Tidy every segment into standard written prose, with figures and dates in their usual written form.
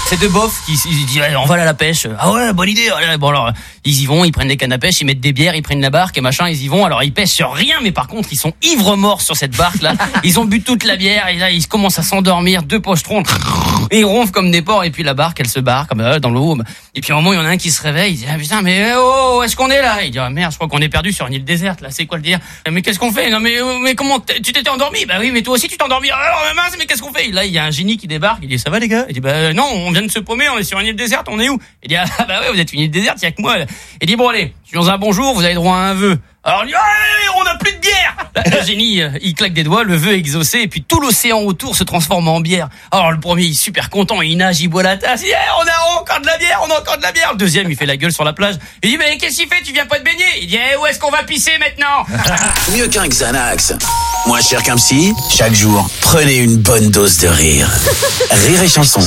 C'est deux bofs qui ils disent on va aller à la pêche. Ah ouais, bonne idée. Bon alors ils y vont, ils prennent des cannes à pêche, ils mettent des bières, ils prennent la barque et machin, ils y vont. Alors ils pêchent sur rien, mais par contre ils sont ivres morts sur cette barque là. Ils ont bu toute la bière et là ils commencent à s'endormir, deux pochetrons. Et ils ronflent comme des porcs et puis la barque elle se barre comme dans l'eau. Et puis à un moment il y en a un qui se réveille, il dit ah putain mais oh, où est-ce qu'on est là? Il dit ah merde, je crois qu'on est perdu sur une île déserte là. C'est quoi le dire? Mais qu'est-ce qu'on fait? Non mais comment tu t'étais endormi? Bah oui, mais toi aussi tu t'es endormi. Alors mince, mais qu'est-ce qu'on fait? Là il y a un génie qui débarque, il dit ça va les gars? Il dit bah non, on vient de se paumer, on est sur une île déserte, on est où? Il dit ah bah ouais, vous êtes une île déserte, il y a que moi. Il dit bon allez, je suis dans un bon jour, vous avez droit à un vœu. Alors il dit on n'a plus de bière. Le génie il claque des doigts, le vœu est exaucé et puis tout l'océan autour se transforme en bière. Alors le premier il est super content, il nage, il boit la tasse, il dit on a encore de la bière, on a encore de la bière. Le deuxième il fait la gueule sur la plage. Il dit mais qu'est-ce qu'il fait, tu viens pas te baigner? Il dit où est-ce qu'on va pisser maintenant? Mieux qu'un Xanax, moins cher qu'un psy, chaque jour, prenez une bonne dose de rire. Rire et chanson.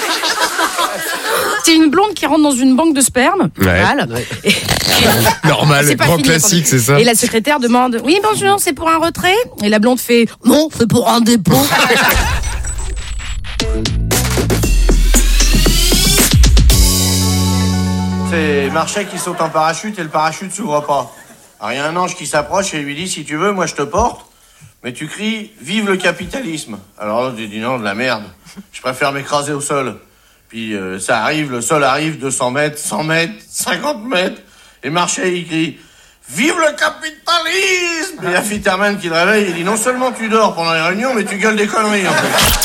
C'est une blonde qui rentre dans une banque de sperme. Normal. Ouais. Normal, grand classique, c'est ça. Et la secrétaire demande oui bonjour, c'est pour un retrait? Et la blonde fait non, c'est pour un dépôt. C'est Marchais qui saute en parachute et le parachute s'ouvre pas. Alors il y a un ange qui s'approche et lui dit si tu veux, moi je te porte, mais tu cries vive le capitalisme. Alors l'autre dit non, de la merde. Je préfère m'écraser au sol. Puis ça arrive, le sol arrive, 200 mètres, 100 mètres, 50 mètres. Et Marchais, il crie « Vive le capitalisme !» Et la Fitterman qui le réveille, il dit « Non seulement tu dors pendant les réunions, mais tu gueules des conneries en fait. »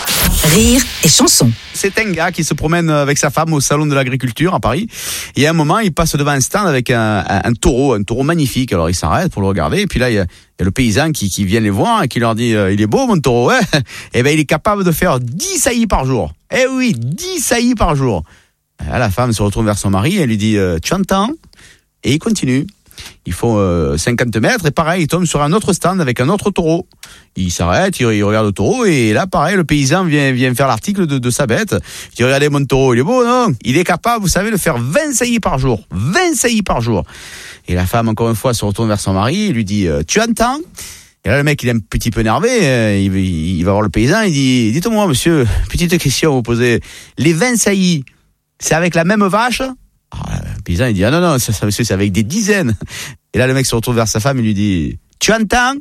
Rire et chanson. C'est un gars qui se promène avec sa femme au salon de l'agriculture à Paris. Et à un moment, il passe devant un stand avec un taureau magnifique. Alors il s'arrête pour le regarder. Et puis là, il y a le paysan qui vient les voir et qui leur dit il est beau mon taureau, ouais. Et ben il est capable de faire 10 saillies par jour. Eh oui, 10 saillies par jour. La femme se retourne vers son mari et elle lui dit tu entends? Et il continue. Ils font 50 mètres et pareil, il tombe sur un autre stand avec un autre taureau. Il s'arrête, il regarde le taureau et là pareil, le paysan vient faire l'article de sa bête. Il dit regardez mon taureau, il est beau non? Il est capable, vous savez, de faire 20 saillies par jour. 20 saillies par jour. Et la femme encore une fois se retourne vers son mari et lui dit tu entends? Et là le mec il est un petit peu énervé, il va voir le paysan, il dit dites-moi monsieur, petite question à vous poser, les 20 saillies, c'est avec la même vache? Le paysan il dit ah non ça monsieur c'est avec des dizaines. Et là le mec se retourne vers sa femme et lui dit tu entends?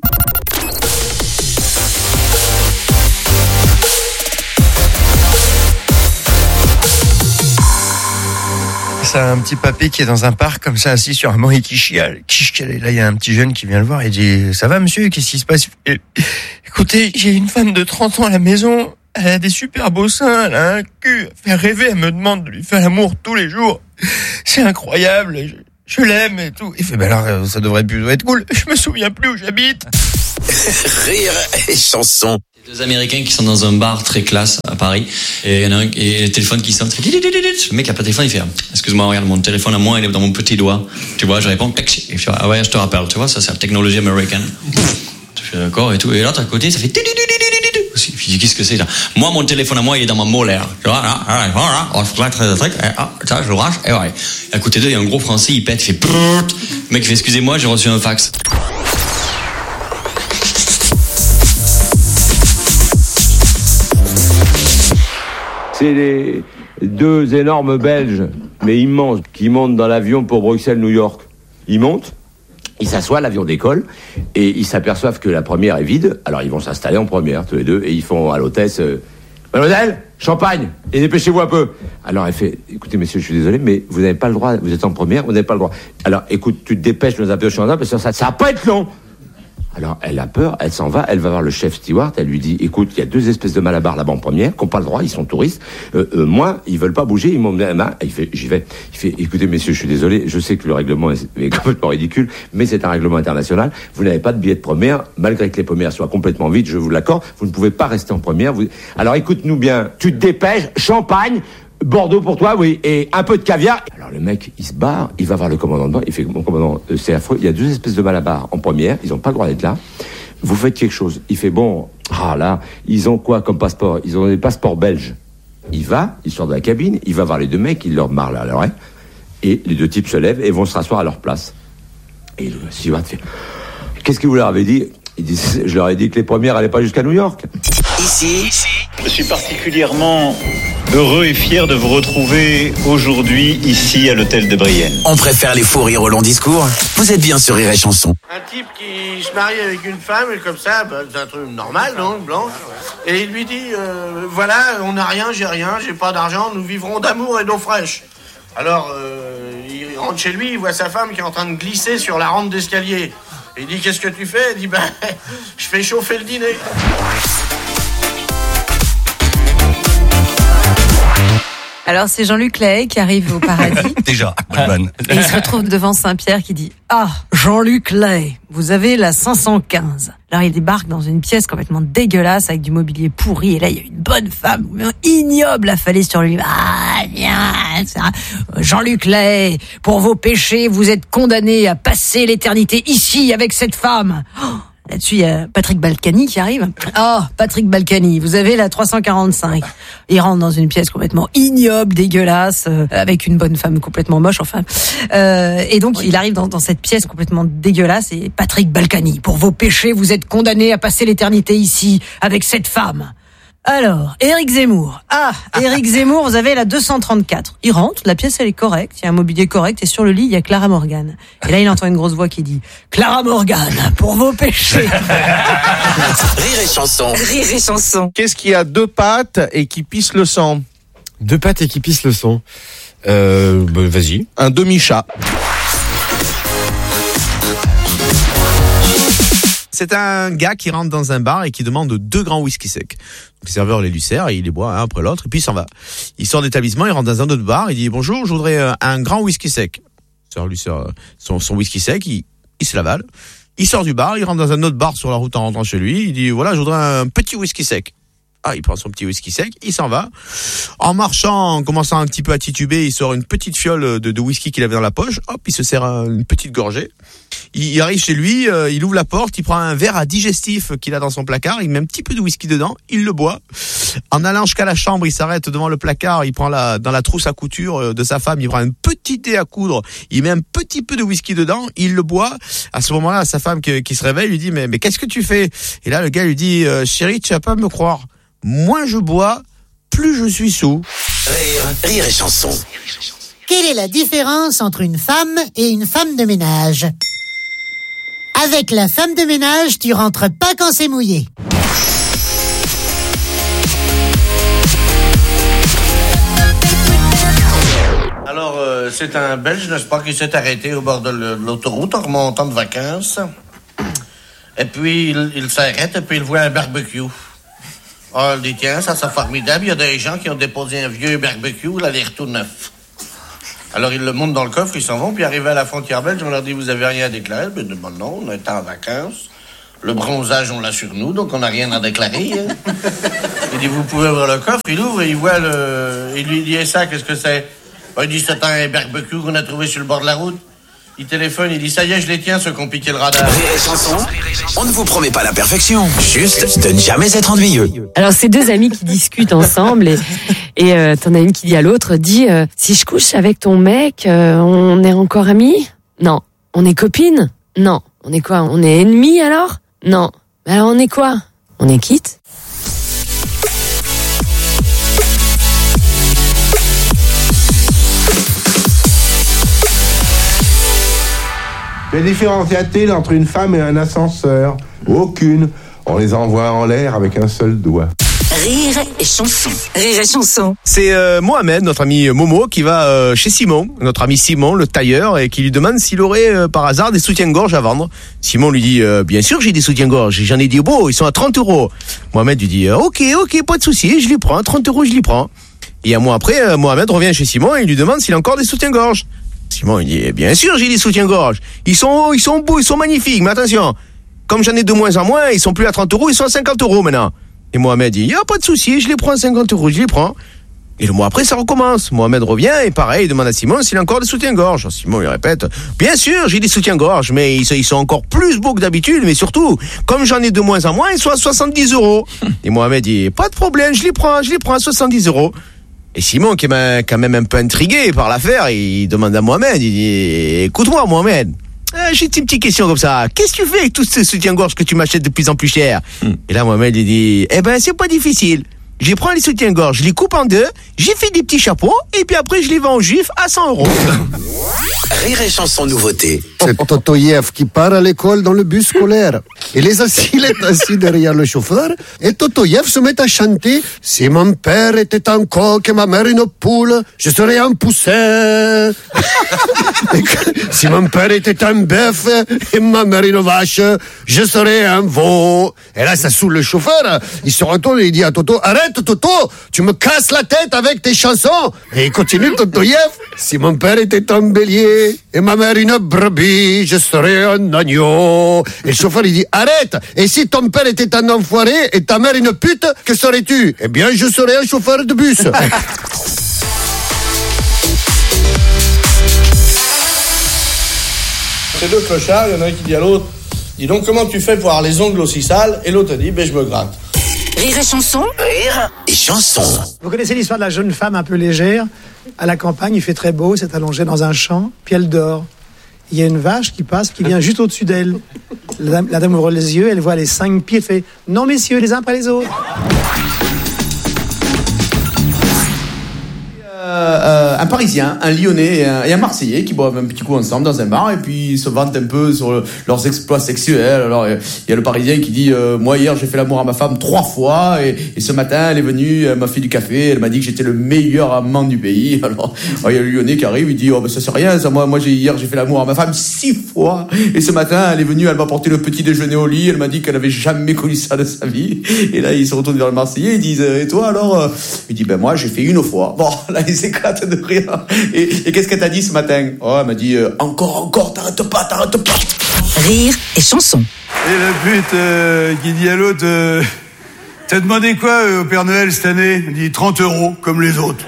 C'est un petit papé qui est dans un parc comme ça assis sur un banc et qui chiale. Et là il y a un petit jeune qui vient le voir et dit ça va monsieur, qu'est-ce qui se passe? Écoutez, j'ai une femme de 30 ans à la maison. Elle a des super beaux seins, elle a un cul à faire rêver, elle me demande de lui faire l'amour tous les jours. C'est incroyable, je l'aime et tout. Il fait, ben alors, ça devrait plus être cool, je me souviens plus où j'habite. Rire et chanson. Deux Américains qui sont dans un bar très classe à Paris et il y en a un et le téléphone qui sonne, le mec a pas de téléphone, il fait excuse-moi, regarde mon téléphone à moi, il est dans mon petit doigt, tu vois, je réponds et je fais ah ouais je te rappelle, tu vois, ça c'est la technologie américaine. Tu fais d'accord et tout, et l'autre à côté ça fait je dis qu'est-ce que c'est là? Moi mon téléphone à moi il est dans ma molaire, tu vois, ça je le lâche et ouais. Et à côté d'eux il y a un gros français, il pète, il fait le mec fait excusez-moi j'ai reçu un fax. C'est les deux énormes Belges, mais immenses, qui montent dans l'avion pour Bruxelles-New York. Ils montent, ils s'assoient, l'avion décolle, et ils s'aperçoivent que la première est vide. Alors ils vont s'installer en première, tous les deux, et ils font à l'hôtesse mademoiselle, champagne, et dépêchez-vous un peu. Alors elle fait écoutez messieurs, je suis désolé, mais vous n'avez pas le droit, vous êtes en première, vous n'avez pas le droit. Alors écoute, tu te dépêches, nous appelons champagne, parce que ça va pas être long. Alors, elle a peur, elle s'en va, elle va voir le chef steward, elle lui dit, écoute, il y a deux espèces de malabars là-bas en première, qui n'ont pas le droit, ils sont touristes, moi, ils veulent pas bouger, ils m'ont mis la main, il fait, j'y vais. Il fait, écoutez, messieurs, je suis désolé, je sais que le règlement est complètement ridicule, mais c'est un règlement international, vous n'avez pas de billet de première, malgré que les premières soient complètement vides, je vous l'accorde, vous ne pouvez pas rester en première, alors écoute-nous bien, tu te dépêches, champagne, Bordeaux pour toi, oui, et un peu de caviar. Alors le mec, il se barre, il va voir le commandant de bord, il fait, mon commandant, c'est affreux, il y a deux espèces de malabars en première, ils n'ont pas le droit d'être là, vous faites quelque chose. Il fait, bon, là, ils ont quoi comme passeport? Ils ont des passeports belges. Il sort de la cabine, il va voir les deux mecs, il leur parle à l'oreille, et les deux types se lèvent et vont se rasseoir à leur place. Et le steward fait, qu'est-ce que vous leur avez dit? Il dit, je leur ai dit que les premières n'allaient pas jusqu'à New York. Ici, je suis particulièrement heureux et fier de vous retrouver aujourd'hui ici à l'hôtel de Brienne. On préfère les faux rires au long discours. Vous êtes bien sur Rire et Chanson. Un type qui se marie avec une femme, et comme ça, c'est un truc normal, non, blanche. Et il lui dit, voilà, on n'a rien, j'ai pas d'argent, nous vivrons d'amour et d'eau fraîche. Alors, il rentre chez lui, il voit sa femme qui est en train de glisser sur la rampe d'escalier. Il dit, qu'est-ce que tu fais? Il dit, je fais chauffer le dîner. Alors, c'est Jean-Luc Lahaye qui arrive au paradis. Déjà, bonne vanne. Et il se retrouve devant Saint-Pierre qui dit « Ah, Jean-Luc Lahaye, vous avez la 515 ». Alors, il débarque dans une pièce complètement dégueulasse avec du mobilier pourri. Et là, il y a une bonne femme ignoble affalée sur lui. « Ah, viens, ça. Jean-Luc Lahaye, pour vos péchés, vous êtes condamné à passer l'éternité ici avec cette femme. Oh ». Là-dessus, il y a Patrick Balkany qui arrive. Oh, Patrick Balkany, vous avez la 345. Il rentre dans une pièce complètement ignoble, dégueulasse, avec une bonne femme complètement moche, enfin. Et donc, il arrive dans cette pièce complètement dégueulasse. Et Patrick Balkany, pour vos péchés, vous êtes condamné à passer l'éternité ici, avec cette femme. Alors, Éric Zemmour. Ah, Éric Zemmour, vous avez la 234. Il rentre, la pièce elle est correcte, il y a un mobilier correct et sur le lit il y a Clara Morgan. Et là il entend une grosse voix qui dit « Clara Morgan, pour vos péchés !» Rire et Chanson. Rire et Chanson. Qu'est-ce qui a deux pattes et qui pisse le sang? Deux pattes et qui pisse le sang. Vas-y. Un demi-chat. C'est un gars qui rentre dans un bar et qui demande 2 grands whisky secs. Donc, le serveur les lui sert et il les boit un après l'autre et puis il s'en va. Il sort d'établissement, il rentre dans un autre bar, il dit bonjour, je voudrais un grand whisky sec. Le serveur lui sert son whisky sec, il se l'avale. Il sort du bar, il rentre dans un autre bar sur la route en rentrant chez lui, il dit voilà, je voudrais un petit whisky sec. Ah, il prend son petit whisky sec, il s'en va. En marchant, en commençant un petit peu à tituber, il sort une petite fiole de whisky qu'il avait dans la poche. Hop, il se sert une petite gorgée. Il arrive chez lui, il ouvre la porte, il prend un verre à digestif qu'il a dans son placard, il met un petit peu de whisky dedans, il le boit. En allant jusqu'à la chambre, il s'arrête devant le placard, il prend dans la trousse à couture de sa femme, il prend un petit dé à coudre, il met un petit peu de whisky dedans, il le boit. À ce moment-là, sa femme qui se réveille lui dit mais qu'est-ce que tu fais? Et là, le gars lui dit chérie, tu vas pas me croire. Moins je bois, plus je suis sous. Rire et Chanson. Quelle est la différence entre une femme et une femme de ménage? Avec la femme de ménage, tu rentres pas quand c'est mouillé. Alors, c'est un Belge, n'est-ce pas, qui s'est arrêté au bord de l'autoroute en remontant de vacances. Et puis, il s'arrête et puis il voit un barbecue. Oh, il dit, tiens, ça c'est formidable, il y a des gens qui ont déposé un vieux barbecue, là, l'air tout neuf. Alors, ils le montent dans le coffre, ils s'en vont, puis arrivés à la frontière belge, on leur dit, vous avez rien à déclarer? Ben, non, on est en vacances. Le bronzage, on l'a sur nous, donc on n'a rien à déclarer. Hein. Il dit, vous pouvez ouvrir le coffre, il ouvre et il voit il lui dit, et ça, qu'est-ce que c'est? Ben, il dit, c'est un barbecue qu'on a trouvé sur le bord de la route. Il téléphone, il dit, ça y est, je les tiens, ceux qui ont piqué le radar. Rire et Chanson, on ne vous promet pas la perfection, juste de ne jamais être ennuyeux. Alors, c'est 2 amis qui discutent ensemble et t'en as une qui dit à l'autre, si je couche avec ton mec, on est encore amis? Non. On est copines? Non. On est quoi? On est ennemis alors? Non. Alors on est quoi? On est quitte? Quelle différence y a-t-il entre une femme et un ascenseur? Aucune. On les envoie en l'air avec un seul doigt. Rire et Chanson. Rire et Chanson. C'est Mohamed, notre ami Momo, qui va chez Simon, notre ami Simon, le tailleur, et qui lui demande s'il aurait par hasard des soutiens-gorge à vendre. Simon lui dit bien sûr j'ai des soutiens-gorge, j'en ai des beaux, ils sont à 30 €. Mohamed lui dit ok, pas de souci, je les prends, 30 € je les prends. Et un mois après, Mohamed revient chez Simon et il lui demande s'il a encore des soutiens-gorge. Simon il dit bien sûr j'ai des soutiens-gorge, ils sont beaux, ils sont magnifiques, mais attention, comme j'en ai de moins en moins, ils sont plus à 30 €, ils sont à 50 € maintenant. Et Mohamed dit, y a pas de souci, je les prends à 50 €, je les prends. Et le mois après, ça recommence. Mohamed revient et pareil, il demande à Simon s'il a encore des soutiens-gorge. Simon lui répète, bien sûr, j'ai des soutiens-gorge, mais ils sont encore plus beaux que d'habitude, mais surtout, comme j'en ai de moins en moins, ils sont à 70 €. Et Mohamed dit, pas de problème, je les prends à 70 €. Et Simon, qui est quand même un peu intrigué par l'affaire, il demande à Mohamed, il dit, écoute-moi Mohamed, j'ai une petite question comme ça. Qu'est-ce que tu fais avec tous ces soutiens-gorge que tu m'achètes de plus en plus cher? Et là, Mohamed, il dit, c'est pas difficile. je prends les soutiens-gorge, je les coupe en deux, j'ai fait des petits chapeaux, et puis après je les vends aux juifs à 100 €. Rire et chanson nouveauté. C'est Totoyev qui part à l'école dans le bus scolaire. Il est assis derrière le chauffeur et Totoyev se met à chanter « Si mon père était un coq et ma mère une poule, je serais un poussin. Si mon père était un bœuf et ma mère une vache, je serais un veau. » Et là, ça saoule le chauffeur. Il se retourne et il dit à Toto « Arrête Toto, tu me casses la tête avec tes chansons. » Et il continue Totoyev « Si mon père était un bélier et ma mère une brebis, je serais un agneau. » Et le chauffeur il dit « Arrête, et si ton père était un enfoiré et ta mère une pute, que serais-tu? » Eh bien, je serais un chauffeur de bus. Ces deux clochards, il y en a un qui dit à l'autre, dis donc comment tu fais pour avoir les ongles aussi sales? Et l'autre dit, je me gratte. Rire et chanson. Rire et chanson. Vous connaissez l'histoire de la jeune femme un peu légère? À la campagne, il fait très beau, elle s'est allongée dans un champ, puis elle dort. Il y a une vache qui passe, qui vient juste au-dessus d'elle. La dame ouvre les yeux, elle voit les 5 pieds, elle fait « Non messieurs, les uns après les autres ». Un Parisien, un Lyonnais et un Marseillais qui boivent un petit coup ensemble dans un bar et puis ils se vantent un peu sur leurs exploits sexuels. Alors il y a le Parisien qui dit moi hier j'ai fait l'amour à ma femme 3 fois et ce matin elle est venue, elle m'a fait du café, elle m'a dit que j'étais le meilleur amant du pays. Alors il y a le Lyonnais qui arrive, il dit oh ben ça c'est rien ça, moi hier j'ai fait l'amour à ma femme 6 fois et ce matin elle est venue, elle m'a porté le petit déjeuner au lit, elle m'a dit qu'elle avait jamais connu ça de sa vie. Et là ils se retournent vers le Marseillais, ils disent et toi alors? Il dit ben moi j'ai fait 1 fois. Bon là ils s'éclatent de rire. Et qu'est-ce qu'elle t'a dit ce matin? Oh, elle m'a dit encore, t'arrêtes pas. Rire et chanson. Et la pute qui dit à l'autre t'as demandé quoi au Père Noël cette année? Il dit 30 € comme les autres.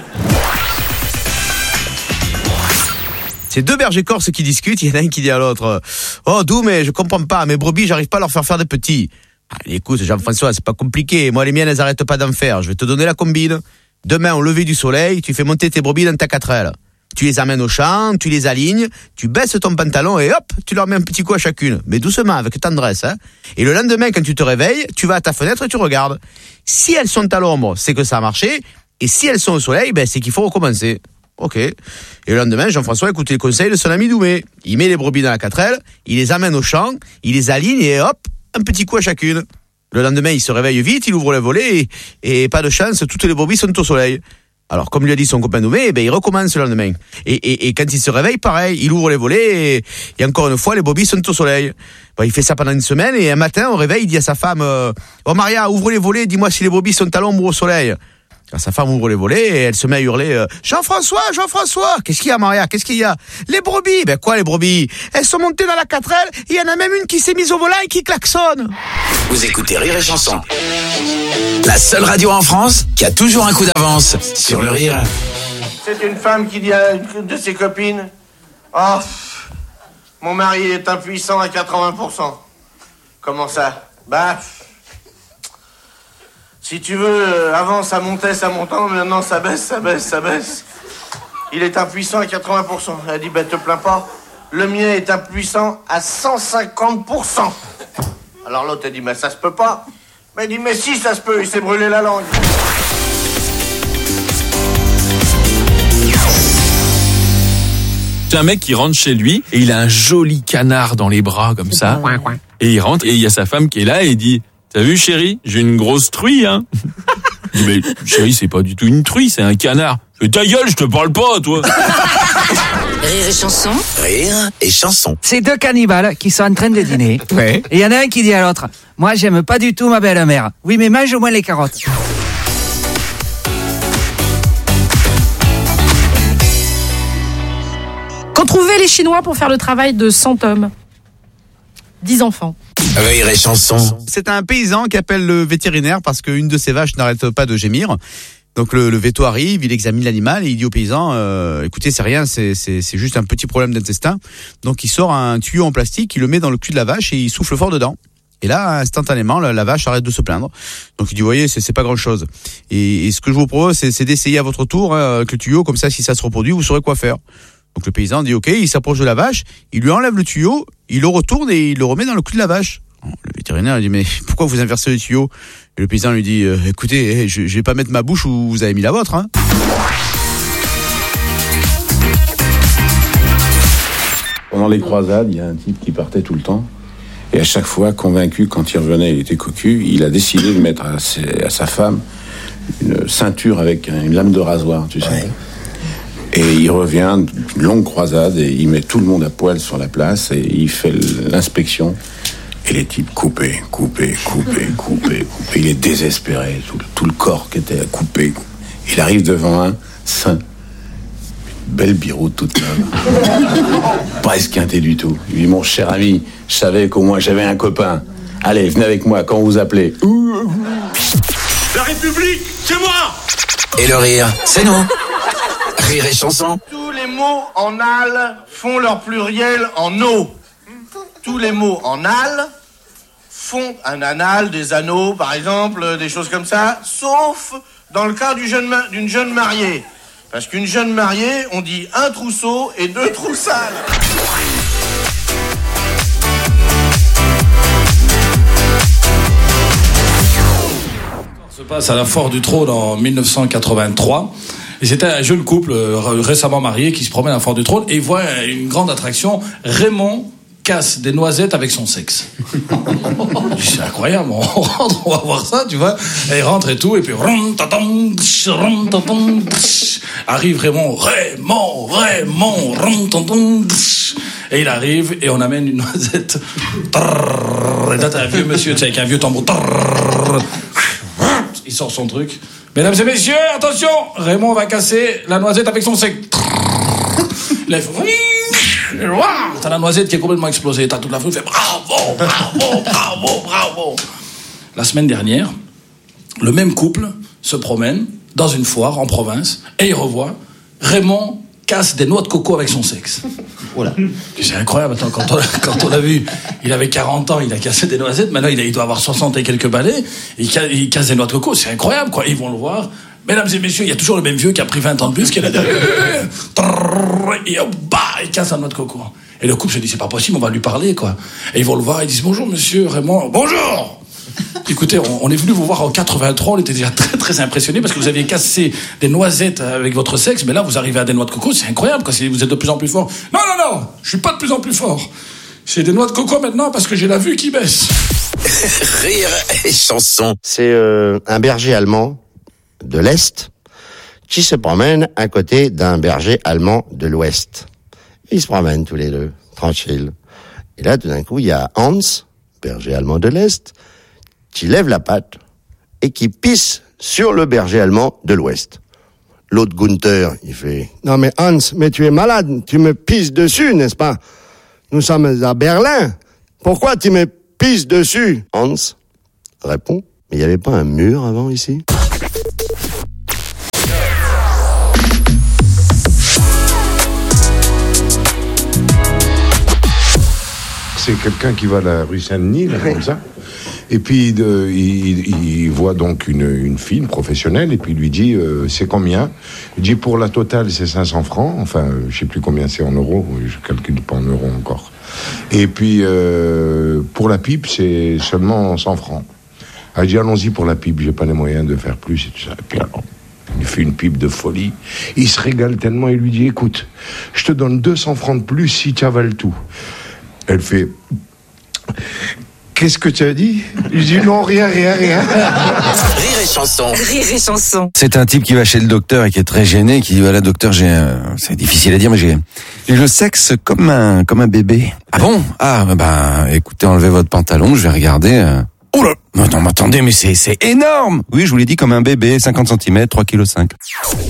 C'est 2 bergers corses qui discutent, il y en a un qui dit à l'autre oh Dou mais je comprends pas, mes brebis j'arrive pas à leur faire des petits. Allez, écoute Jean-François, c'est pas compliqué, moi les miennes elles arrêtent pas d'en faire, je vais te donner la combine. Demain, au lever du soleil, tu fais monter tes brebis dans ta 4L. Tu les amènes au champ, tu les alignes, tu baisses ton pantalon et hop, tu leur mets un petit coup à chacune. Mais doucement, avec tendresse, hein. Et le lendemain, quand tu te réveilles, tu vas à ta fenêtre et tu regardes. Si elles sont à l'ombre, c'est que ça a marché. Et si elles sont au soleil, c'est qu'il faut recommencer. Ok. Et le lendemain, Jean-François écoute les conseils de son ami Doumé. Il met les brebis dans la 4L, il les amène au champ, il les aligne et hop, un petit coup à chacune. Le lendemain, il se réveille vite, il ouvre le volet et pas de chance, toutes les brebis sont au soleil. Alors, comme lui a dit son copain Doumé, il recommence le lendemain. Et quand il se réveille, pareil, il ouvre les volets et encore une fois, les brebis sont au soleil. Il fait ça pendant 1 semaine et un matin, au réveil, il dit à sa femme oh Maria, ouvre les volets, dis-moi si les brebis sont à l'ombre ou au soleil. Quand sa femme ouvre les volets et elle se met à hurler Jean-François, qu'est-ce qu'il y a Maria, qu'est-ce qu'il y a? Les brebis, quoi les brebis? Elles sont montées dans la 4L et il y en a même une qui s'est mise au volant et qui klaxonne. Vous écoutez Rire et chanson. La seule radio en France qui a toujours un coup d'avance sur le rire. C'est une femme qui dit à une de ses copines oh, mon mari est impuissant à 80%. Comment ça? Si tu veux, avant ça montait, maintenant ça baisse. Il est impuissant à 80%. Elle dit, te plains pas, le mien est impuissant à 150%. Alors l'autre, elle dit, ça se peut pas. Mais elle dit, mais si, ça se peut, il s'est brûlé la langue. C'est un mec qui rentre chez lui et il a un joli canard dans les bras comme ça. Et il rentre et il y a sa femme qui est là et il dit t'as vu chérie, j'ai une grosse truie hein. Il dit mais chérie c'est pas du tout une truie, c'est un canard. Je dis ta gueule, je te parle pas toi. Rire et chanson. Rire et chanson. C'est 2 cannibales qui sont en train de dîner. Ouais. Et il y en a un qui dit à l'autre moi j'aime pas du tout ma belle-mère. Oui mais mange au moins les carottes. Qu'ont trouvé les Chinois pour faire le travail de 100 hommes? 10 enfants. Rire et chanson. C'est un paysan qui appelle le vétérinaire parce qu'une de ses vaches n'arrête pas de gémir. Donc le véto arrive, il examine l'animal et il dit au paysan écoutez c'est rien, c'est juste un petit problème d'intestin. Donc il sort un tuyau en plastique, il le met dans le cul de la vache et il souffle fort dedans. Et là, instantanément, la vache arrête de se plaindre. Donc il dit, vous voyez, c'est pas grand-chose. Et ce que je vous propose, c'est d'essayer à votre tour avec le tuyau, comme ça, si ça se reproduit, vous saurez quoi faire. Donc le paysan dit, ok, il s'approche de la vache, il lui enlève le tuyau, il le retourne et il le remet dans le cul de la vache. Le vétérinaire lui dit, mais pourquoi vous inversez les tuyaux? Et le paysan lui dit, écoutez, je vais pas mettre ma bouche où vous avez mis la vôtre, hein. Pendant les croisades, il y a un type qui partait tout le temps. Et à chaque fois, convaincu, quand il revenait, il était cocu, il a décidé de mettre à sa femme une ceinture avec une lame de rasoir, tu sais. Ouais. Et il revient d'une longue croisade et il met tout le monde à poil sur la place et il fait l'inspection. Et les types coupés. Il est désespéré, tout le corps qui était coupé. Il arrive devant un saint. Belle biroute toute neuve. Pas esquinté du tout. Il dit, mon cher ami, je savais qu'au moins j'avais un copain. Allez, venez avec moi, quand vous appelez. La République, c'est moi! Et le rire, c'est nous. Rire et chanson. Tous les mots en al font leur pluriel en o. Tous les mots en al font un anal, des anneaux, par exemple, des choses comme ça, sauf dans le cas d'une jeune mariée. Parce qu'une jeune mariée, on dit un trousseau et 2 trous sales. Ça se passe à la Foire du Trône en 1983. Et c'était un jeune couple récemment marié qui se promène à la Foire du Trône et voit une grande attraction. Raymond casse des noisettes avec son sexe. C'est incroyable, on rentre, on va voir ça, tu vois. Et il rentre et tout, et puis arrive Raymond, et il arrive et on amène une noisette. Et là t'as un vieux monsieur, tu sais, avec un vieux tambour. Il sort son truc. Mesdames et messieurs, attention, Raymond va casser la noisette avec son sexe. Là, il fait... T'as la noisette qui est complètement explosée. T'as toute la foule qui fait bravo. La semaine dernière, le même couple se promène dans une foire en province et il revoit Raymond casse des noix de coco avec son sexe. Voilà. C'est incroyable. Attends, quand on l'a vu, il avait 40 ans, il a cassé des noisettes. Maintenant, il doit avoir 60 et quelques balais. Il casse des noix de coco. C'est incroyable, quoi. Ils vont le voir. Mesdames et messieurs, il y a toujours le même vieux qui a pris 20 ans de plus, qui est là derrière. Et il casse la noix de coco. Et le couple se dit, c'est pas possible, on va lui parler, quoi. Et ils vont le voir, ils disent, bonjour monsieur Raymond. Bonjour! Écoutez, on est venu vous voir en 83, on était déjà très très impressionnés parce que vous aviez cassé des noisettes avec votre sexe, mais là vous arrivez à des noix de coco, c'est incroyable, quoi. Vous êtes de plus en plus fort. Non, je suis pas de plus en plus fort. J'ai des noix de coco maintenant parce que j'ai la vue qui baisse. Rire et chanson. C'est un berger allemand de l'Est qui se promène à côté d'un berger allemand de l'Ouest. Ils se promènent tous les deux, tranquilles. Et là, tout d'un coup, il y a Hans, berger allemand de l'Est, qui lève la patte et qui pisse sur le berger allemand de l'Ouest. L'autre Gunther, il fait « Non mais Hans, mais tu es malade, tu me pisses dessus, n'est-ce pas? Nous sommes à Berlin. Pourquoi tu me pisses dessus ?» Hans répond « Mais il n'y avait pas un mur avant ici ?» C'est quelqu'un qui va à la rue Saint-Denis, là, comme ça. Et puis, il voit donc une fille, une professionnelle, et puis il lui dit, c'est combien? Il dit, pour la totale, c'est 500 francs. Enfin, je sais plus combien c'est en euros. Je calcule pas en euros encore. Et puis, pour la pipe, c'est seulement 100 francs. Elle dit, allons-y pour la pipe, j'ai pas les moyens de faire plus, et tout ça. Et puis alors, il fait une pipe de folie. Il se régale tellement, il lui dit, écoute, je te donne 200 francs de plus si tu avales tout. Elle fait... Qu'est-ce que tu as dit? Je dis non, rien. Rire et chanson. C'est un type qui va chez le docteur et qui est très gêné, qui dit voilà docteur, c'est difficile à dire, mais j'ai le sexe comme un bébé. Ah bon? Ah bah écoutez, enlevez votre pantalon, je vais regarder. Oh là! Non, attendez, mais c'est énorme! Oui, je vous l'ai dit, comme un bébé, 50 cm, 3,5 kg.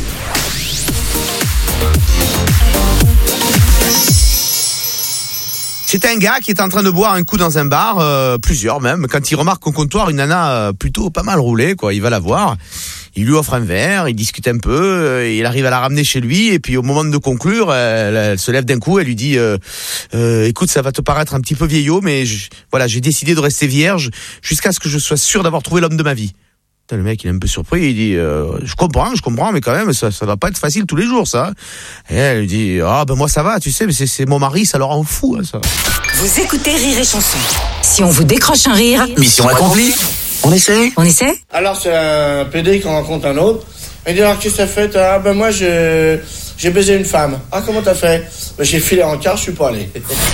C'est un gars qui est en train de boire un coup dans un bar, plusieurs même, quand il remarque au comptoir une nana plutôt pas mal roulée, quoi. Il va la voir, il lui offre un verre, il discute un peu, il arrive à la ramener chez lui, et puis au moment de conclure, elle se lève d'un coup, elle lui dit écoute, ça va te paraître un petit peu vieillot, mais j'ai décidé de rester vierge jusqu'à ce que je sois sûr d'avoir trouvé l'homme de ma vie. Putain, le mec, il est un peu surpris. Il dit, je comprends, mais quand même, ça va pas être facile tous les jours, ça. Et elle lui dit, ben moi ça va, tu sais, mais c'est mon mari, ça leur rend fou, hein, ça. Vous écoutez Rire et Chanson. Si on vous décroche un rire, Mission accomplie. On essaie. Alors, c'est un PD qui rencontre un autre. Il dit, alors, qu'est-ce que t'as fait? Ah, ben moi, j'ai baisé une femme. Ah, comment t'as fait? Ben, j'ai filé en quart, je suis pas allé.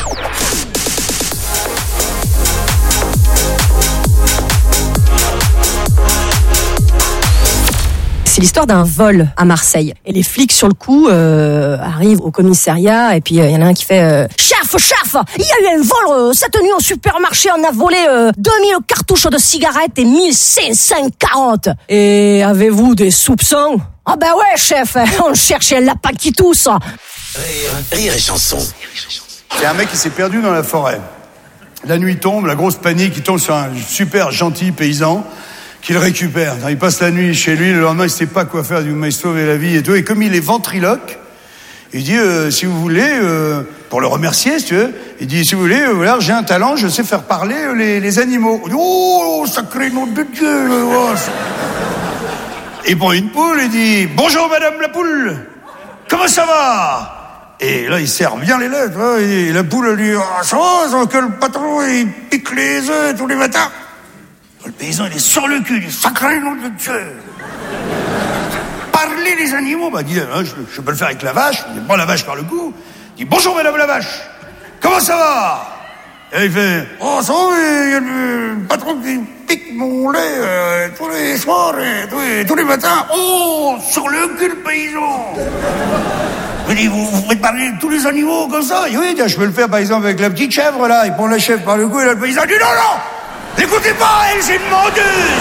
C'est l'histoire d'un vol à Marseille. Et les flics sur le coup arrivent au commissariat et puis il y en a un qui fait Chef, il y a eu un vol cette nuit au supermarché, on a volé 2000 cartouches de cigarettes et 1540. Et avez-vous des soupçons? Ah ben ouais chef, on cherchait un lapin qui tousse. Rire et Chanson. C'est un mec qui s'est perdu dans la forêt. La nuit tombe, la grosse panique, il tombe sur un super gentil paysan qui le récupère. Il passe la nuit chez lui, le lendemain il sait pas quoi faire, il dit vous m'avez sauvé la vie et tout. Et comme il est ventriloque, il dit si vous voulez, pour le remercier si tu veux, il dit si vous voulez, voilà, j'ai un talent, je sais faire parler les animaux. Il dit, oh sacré nom de Dieu. Il prend une poule et dit bonjour madame la poule, comment ça va? Et là il serre bien les lettres, hein, et la poule lui dit ça va, que le patron il pique les œufs tous les matins. Le paysan, il est sur le cul, il dit, sacré nom de Dieu. Parler les animaux, il dit, je peux le faire avec la vache, il prend la vache par le cou, il dit, bonjour madame la vache, comment ça va? Et il fait, oh ça va, il y a le patron qui pique mon lait tous les soirs et tous les matins, oh, sur le cul le paysan. Il dit, vous faites parler tous les animaux comme ça? Il dit, oui, je peux le faire par exemple avec la petite chèvre là, il prend la chèvre par le cou et là le paysan dit, non! N'écoutez pas, elle, c'est une menteuse!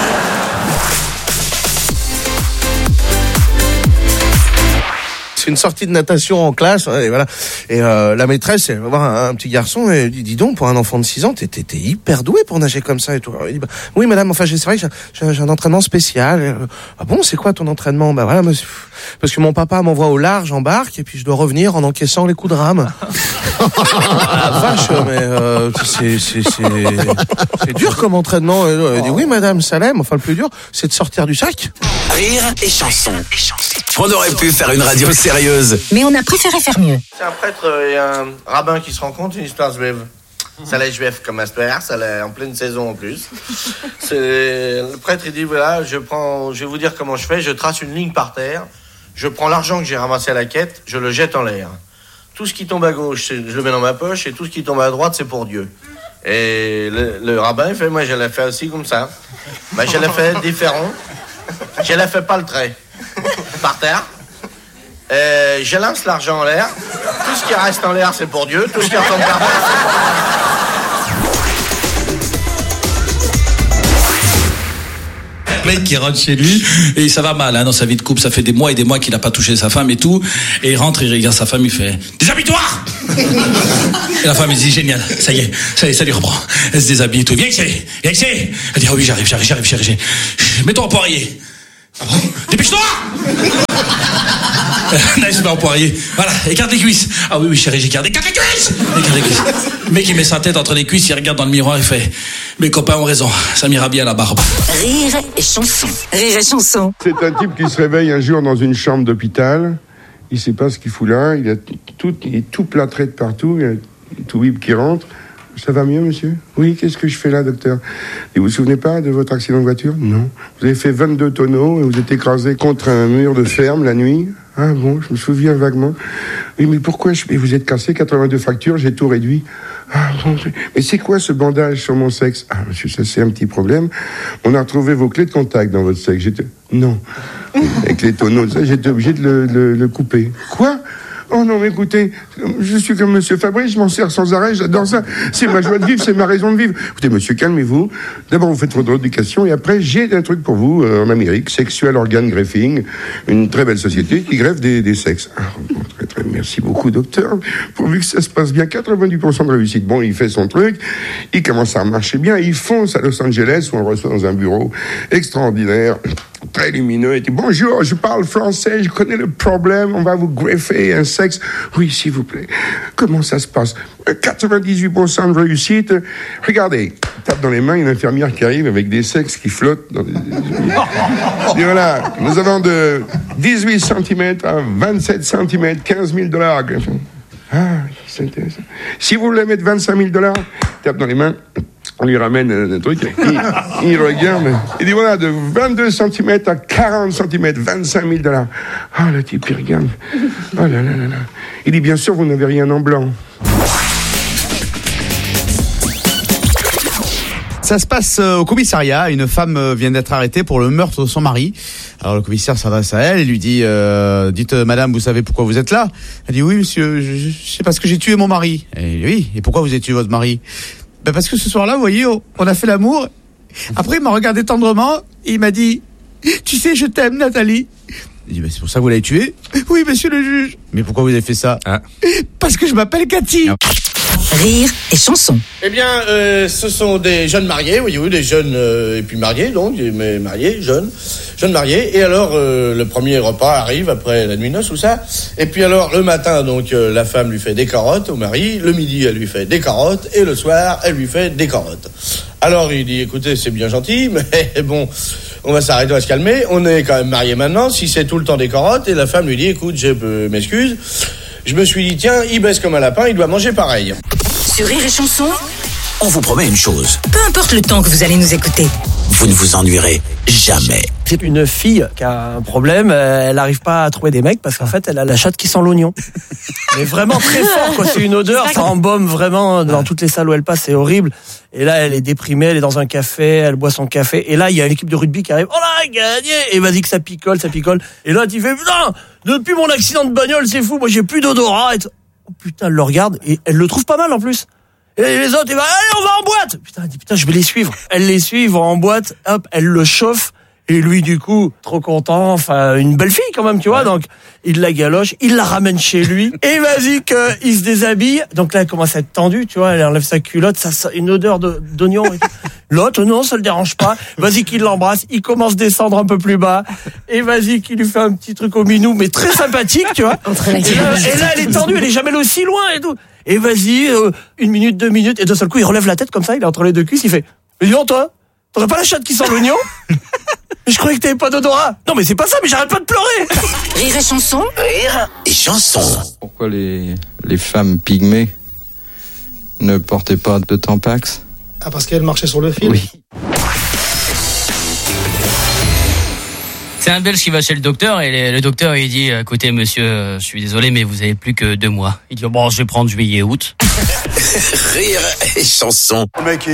C'est une sortie de natation en classe, et voilà. Et la maîtresse, elle va voir un petit garçon, et elle dit, dis donc, pour un enfant de 6 ans, t'es hyper doué pour nager comme ça et tout. Alors, il dit, oui, madame, enfin, c'est vrai que j'ai un entraînement spécial. Ah bon, c'est quoi ton entraînement? Voilà, monsieur, parce que mon papa m'envoie au large en barque, et puis je dois revenir en encaissant les coups de rame. Ah, vache, mais c'est dur comme entraînement. Elle dit, oui, madame Salem, enfin, le plus dur, c'est de sortir du sac. Rire et Chanson. On aurait pu faire une radio sérieuse. Mais on a préféré faire mieux. C'est un prêtre et un rabbin qui se rencontrent, une histoire juive. Ça l'est juif comme asper, ça l'est en pleine saison en plus. Le prêtre, il dit, voilà, je vais vous dire comment je fais, je trace une ligne par terre, je prends l'argent que j'ai ramassé à la quête, je le jette en l'air. Tout ce qui tombe à gauche, je le mets dans ma poche, et tout ce qui tombe à droite, c'est pour Dieu. Et le rabbin, il fait, moi, je l'ai fait aussi comme ça. Je l'ai fait différent. Je l'ai fait pas le trait. Par terre. Je lance l'argent en l'air. Tout ce qui reste en l'air, c'est pour Dieu. Tout ce qui retombe par terre. Mec qui rentre chez lui et ça va mal dans sa vie de couple, ça fait des mois et des mois qu'il n'a pas touché sa femme et tout, et il rentre, il regarde sa femme, il fait déshabille-toi. Et la femme il dit génial, ça y est, ça lui reprend, elle se déshabille et tout, viens ici, elle dit oh oui j'arrive, mets-toi en poirier. Ah bon, dépêche-toi. Là, il se met en poirier. Voilà, écarte les cuisses. Ah oui, chérie, écarte les cuisses. Le mec, il met sa tête entre les cuisses, il regarde dans le miroir, il fait mes copains ont raison, ça m'ira bien la barbe. Rire et Chanson. Rire et Chanson. C'est un type qui se réveille un jour dans une chambre d'hôpital. Il sait pas ce qu'il fout là. Il est tout plâtré de partout. Il y a tout bip qui rentre. Ça va mieux, monsieur? Oui, qu'est-ce que je fais là, docteur? Et vous vous souvenez pas de votre accident de voiture? Non. Vous avez fait 22 tonneaux et vous êtes écrasé contre un mur de ferme la nuit? Ah bon, je me souviens vaguement. Oui, mais pourquoi et vous êtes cassé, 82 fractures, j'ai tout réduit. Ah bon, mais c'est quoi ce bandage sur mon sexe? Ah, monsieur, ça c'est un petit problème. On a retrouvé vos clés de contact dans votre sexe. Non. Avec les tonneaux, ça, j'étais obligé de le couper. Quoi? Oh non, mais écoutez, je suis comme monsieur Fabrice, je m'en sers sans arrêt, j'adore ça. C'est ma joie de vivre, c'est ma raison de vivre. Écoutez, monsieur, calmez-vous. D'abord, vous faites votre éducation, et après, j'ai un truc pour vous, en Amérique, Sexual Organ Greffing, une très belle société qui greffe des sexes. Ah, bon, très, merci beaucoup, docteur. Pourvu que ça se passe bien, 90% de réussite. Bon, il fait son truc, il commence à marcher bien, il fonce à Los Angeles, où on le reçoit dans un bureau extraordinaire. très lumineux, il dit « Bonjour, je parle français, je connais le problème, on va vous greffer un sexe. » « Oui, s'il vous plaît. Comment ça se passe ? 98% de réussite. Regardez, il tape dans les mains une infirmière qui arrive avec des sexes qui flottent dans les... Et voilà, nous avons de 18 cm à 27 cm, $15,000. Ah, c'est intéressant. Si vous voulez mettre $25,000, tape dans les mains, on lui ramène un truc, il regarde, il dit voilà, de 22 cm à 40 cm, $25,000. Ah, le type, il regarde. Oh là là là là. Il dit bien sûr, vous n'avez rien en blanc. Ça se passe au commissariat. Une femme vient d'être arrêtée pour le meurtre de son mari. Alors le commissaire s'adresse à elle et lui dit dites madame, vous savez pourquoi vous êtes là ? Elle dit oui monsieur, je sais parce que j'ai tué mon mari. Et il dit, oui, et pourquoi vous avez tué votre mari ? Ben parce que ce soir-là, vous voyez, on a fait l'amour. Après il m'a regardé tendrement et il m'a dit tu sais, je t'aime Nathalie. Il dit ben c'est pour ça que vous l'avez tué ? Oui monsieur le juge. Mais pourquoi vous avez fait ça ? Parce que je m'appelle Cathy. Rire et chanson. Eh bien, ce sont des jeunes mariés, oui, des jeunes, et puis mariés, donc, mais mariés, jeunes mariés. Et alors, le premier repas arrive après la nuit noce, tout ça. Et puis alors, le matin, donc, la femme lui fait des carottes au mari. Le midi, elle lui fait des carottes. Et le soir, elle lui fait des carottes. Alors, il dit, écoutez, c'est bien gentil, mais bon, on va s'arrêter, on va se calmer. On est quand même mariés maintenant. Si c'est tout le temps des carottes, et la femme lui dit, écoute, je m'excuse. Je me suis dit, tiens, il baisse comme un lapin, il doit manger pareil. Sur Rire et Chanson, on vous promet une chose. Peu importe le temps que vous allez nous écouter, vous ne vous ennuierez jamais. C'est une fille qui a un problème, elle n'arrive pas à trouver des mecs parce qu'en fait, elle a la chatte qui sent l'oignon. Mais vraiment très fort, quoi. C'est une odeur, ça embaume vraiment dans toutes les salles où elle passe, c'est horrible. Et là, elle est déprimée, elle est dans un café, elle boit son café. Et là, il y a une équipe de rugby qui arrive. Oh là, gagné! Et vas-y que ça picole. Et là, tu fais, putain, depuis mon accident de bagnole, c'est fou, moi j'ai plus d'odorat. Et oh, putain, elle le regarde et elle le trouve pas mal en plus. Et les autres, ils vont, allez, on va en boîte! Putain, elle dit, putain, je vais les suivre. Elle les suit, ils vont en boîte, hop, elle le chauffe. Et lui, du coup, trop content, enfin, une belle fille quand même, tu vois, donc, il la galoche, il la ramène chez lui, et vas-y qu'il se déshabille. Donc là, elle commence à être tendue, tu vois, elle enlève sa culotte, ça sent une odeur d'oignon et tout. L'autre, non, ça le dérange pas. Vas-y qu'il l'embrasse, il commence à descendre un peu plus bas, et vas-y qu'il lui fait un petit truc au minou, mais très sympathique, tu vois. Et là, elle est tendue, elle est jamais aussi loin et tout. Et vas-y, 1 minute, 2 minutes, et d'un seul coup, il relève la tête comme ça, il est entre les deux cuisses, il fait, mais dis donc, toi, t'aurais pas la chatte qui sent l'oignon? Je croyais que t'avais pas d'odorat. Non mais c'est pas ça, mais j'arrête pas de pleurer. Rire et Chanson. Rire et Chanson. Pourquoi les femmes pygmées ne portaient pas de Tampax ? Ah, parce qu'elle marchait sur le fil. Oui. C'est un Belge qui va chez le docteur et le docteur il dit écoutez monsieur, je suis désolé mais vous avez plus que 2 mois. Il dit bon je vais prendre juillet août. Rire et Chanson. Le mec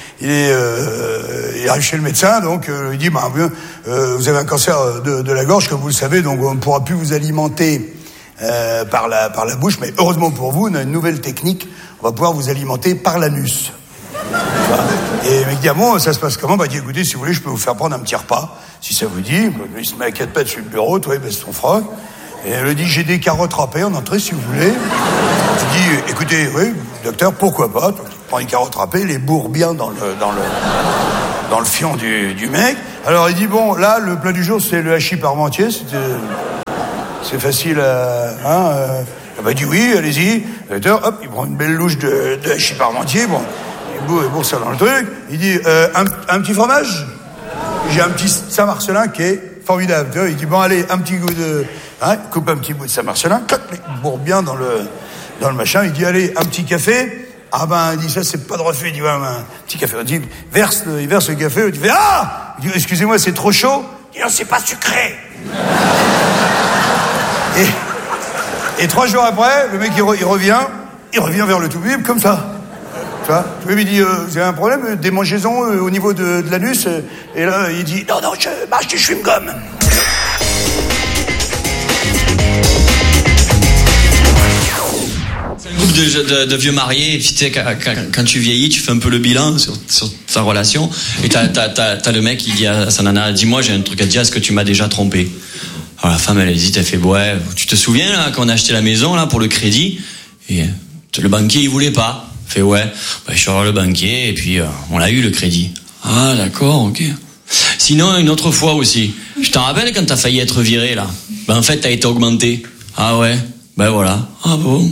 il arrive chez le médecin donc il dit vous avez un cancer de la gorge comme vous le savez donc on ne pourra plus vous alimenter par la bouche mais heureusement pour vous on a une nouvelle technique, on va pouvoir vous alimenter par l'anus. Et le mec dit bon ça se passe comment? Bah dit écoutez si vous voulez je peux vous faire prendre un petit repas si ça vous dit. Il se met à 4 pattes sur le bureau, toi il baisse ton froc et elle lui dit j'ai des carottes râpées en entrée si vous voulez. Il dit écoutez oui docteur pourquoi pas, tu prends les carottes râpées, les bourre bien dans le fion du mec. Alors il dit bon là le plat du jour c'est le hachis parmentier, c'est facile bah il dit oui allez-y. Le docteur hop il prend une belle louche de hachis parmentier, bon il bourre ça dans le truc, il dit un petit fromage. J'ai un petit Saint-Marcelin qui est formidable. Il dit bon allez un petit goût de coupe un petit bout de Saint-Marcelin, il bourre bien dans le machin. Il dit allez un petit café. Ah ben il dit ça c'est pas de refus. Il dit un petit café. Il dit il verse le café. Il dit il dit excusez-moi c'est trop chaud. Il dit non c'est pas sucré. Et 3 jours après le mec il revient vers le tout public comme ça. Tu vois, il dit, vous avez un problème, démangeaisons au niveau de l'anus. Et là, il dit, non, je marche du chewing-gum. C'est un groupe de vieux mariés, et puis tu sais, quand tu vieillis, tu fais un peu le bilan sur ta relation, et t'as le mec qui dit à sa nana, dis-moi, j'ai un truc à te dire, est-ce que tu m'as déjà trompé? Alors la femme, elle hésite, elle fait, ouais, tu te souviens, là, quand on a acheté la maison, là, pour le crédit, et le banquier, il voulait pas. Fait ouais, je suis voir le banquier et puis on l'a eu le crédit. Ah d'accord, ok. Sinon, une autre fois aussi. Je t'en rappelle quand t'as failli être viré, là. En fait, t'as été augmenté. Ah ouais? Ben voilà. Ah bon?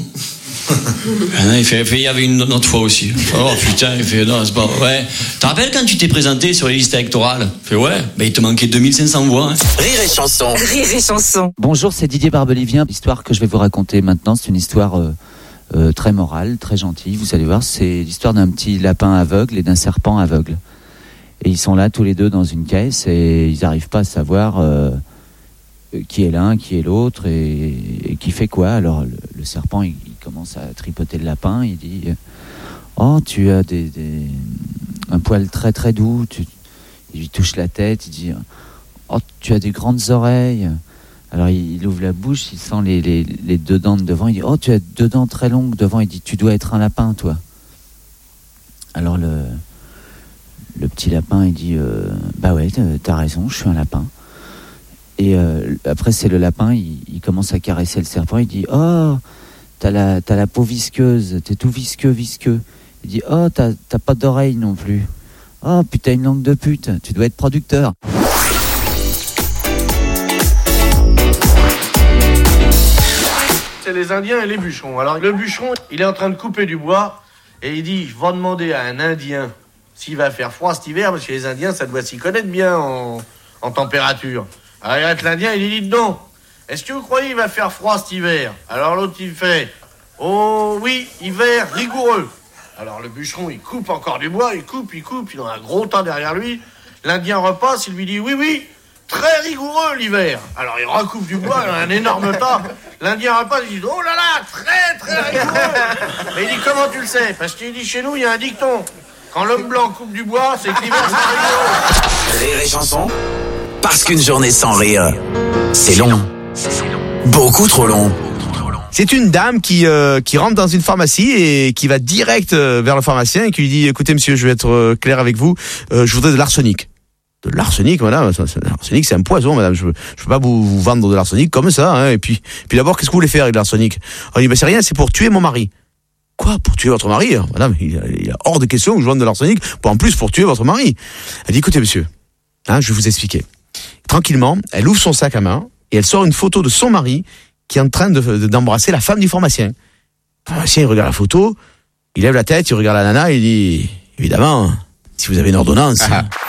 Il y avait une autre fois aussi. Oh putain, il fait non, c'est pas. Ouais. Tu te rappelles quand tu t'es présenté sur les listes électorales? Il fait ouais, il te manquait 2500 voix. Rire et chanson. Rire et chanson. Bonjour, c'est Didier Barbelivien. L'histoire que je vais vous raconter maintenant, c'est une histoire très morale, très gentille. Vous allez voir, c'est l'histoire d'un petit lapin aveugle et d'un serpent aveugle. Et ils sont là tous les deux dans une caisse et ils n'arrivent pas à savoir qui est l'un, qui est l'autre et qui fait quoi. Alors le serpent, il commence à tripoter le lapin. Il dit oh, tu as un poil très très doux. Il lui touche la tête. Il dit oh, tu as des grandes oreilles. Alors il ouvre la bouche, il sent les deux dents de devant. Il dit oh, tu as deux dents très longues devant. Il dit tu dois être un lapin, toi. Alors le petit lapin, il dit bah ouais, t'as raison, je suis un lapin. Et après, c'est le lapin, il commence à caresser le serpent. Il dit oh, t'as la peau visqueuse, t'es tout visqueux. Il dit oh, t'as pas d'oreille non plus. Oh, puis t'as une langue de pute, tu dois être producteur. C'est les Indiens et les bûcherons. Alors le bûcheron, il est en train de couper du bois et il dit va demander à un Indien s'il va faire froid cet hiver, parce que les Indiens, ça doit s'y connaître bien en température. Alors il arrête l'Indien, il lui dit donc, est-ce que vous croyez qu'il va faire froid cet hiver? Alors l'autre il fait oh oui, hiver rigoureux. Alors le bûcheron il coupe encore du bois, il coupe, il a un gros tas derrière lui. L'Indien repasse, il lui dit oui, très rigoureux l'hiver. Alors il recoupe du bois, il a un énorme tas. L'Indien repasse, il dit oh là là, très rigoureux. Et il dit comment tu le sais? Parce qu'il dit chez nous il y a un dicton. Quand l'homme blanc coupe du bois, c'est que l'hiver c'est rigoureux. Rire et chanson. Parce qu'une journée sans rire, c'est long. Beaucoup trop long. C'est une dame qui rentre dans une pharmacie et qui va direct vers le pharmacien et qui lui dit écoutez monsieur, je vais être clair avec vous, je voudrais de l'arsenic. De l'arsenic, madame, l'arsenic c'est un poison, madame, je peux pas vous vendre de l'arsenic comme ça, hein. Et puis d'abord, qu'est-ce que vous voulez faire avec de l'arsenic? On dit c'est rien, c'est pour tuer mon mari. Quoi, pour tuer votre mari? Madame, il est hors de question que je vende de l'arsenic pour tuer votre mari. Elle dit écoutez monsieur, hein, je vais vous expliquer. Tranquillement, elle ouvre son sac à main et elle sort une photo de son mari qui est en train d'embrasser la femme du pharmacien. Le pharmacien, il regarde la photo, il lève la tête, il regarde la nana et il dit évidemment, si vous avez une ordonnance.